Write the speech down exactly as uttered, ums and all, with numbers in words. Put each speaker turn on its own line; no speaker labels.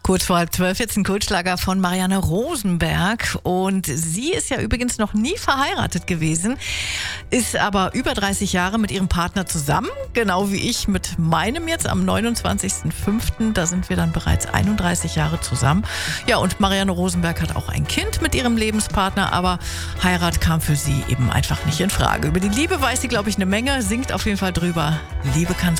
Kurz vor halb zwölf jetzt ein Kultschlager von Marianne Rosenberg. Und sie ist ja übrigens noch nie verheiratet gewesen, ist aber über dreißig Jahre mit ihrem Partner zusammen. Genau wie ich mit meinem jetzt am neunundzwanzigsten fünften Da sind wir dann bereits einunddreißig Jahre zusammen. Ja, und Marianne Rosenberg hat auch ein Kind mit ihrem Lebenspartner, aber Heirat kam für sie eben einfach nicht in Frage. Über die Liebe weiß sie, glaube ich, eine Menge, singt auf jeden Fall drüber. Liebe kann